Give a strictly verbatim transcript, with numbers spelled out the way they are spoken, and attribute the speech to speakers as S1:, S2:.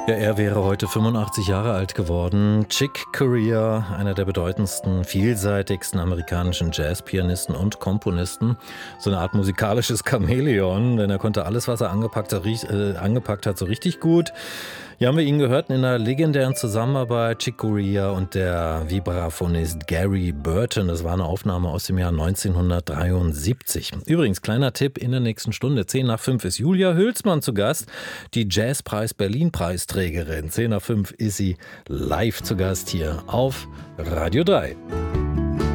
S1: Ja, er wäre heute fünfundachtzig Jahre alt geworden. Chick Corea, einer der bedeutendsten, vielseitigsten amerikanischen Jazzpianisten und Komponisten. So eine Art musikalisches Chamäleon, denn er konnte alles, was er angepackt hat, ri- äh, angepackt hat, so richtig gut. Hier haben wir ihn gehört in einer legendären Zusammenarbeit, Chick Corea und der Vibraphonist Gary Burton. Das war eine Aufnahme aus dem Jahr neunzehnhundertdreiundsiebzig. Übrigens, kleiner Tipp in der nächsten Stunde, zehn nach fünf ist Julia Hülsmann zu Gast, die Jazzpreis Berlin-Preisträgerin. zehn nach fünf ist sie live zu Gast hier auf Radio drei.